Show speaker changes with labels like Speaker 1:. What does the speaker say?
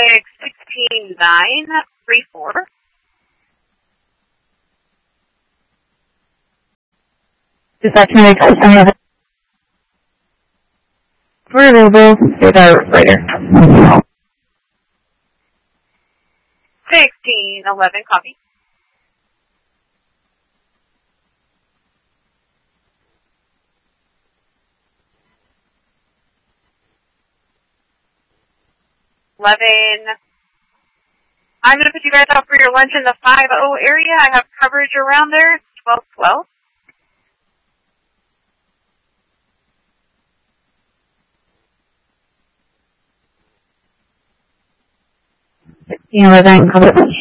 Speaker 1: Traffic 16934.
Speaker 2: Dispatch may call some we're available. Say that later.
Speaker 1: 1611, copy. I'm going to put you guys out for your lunch in the 50 area. I have coverage around there. 1212.
Speaker 2: 1611, coverage.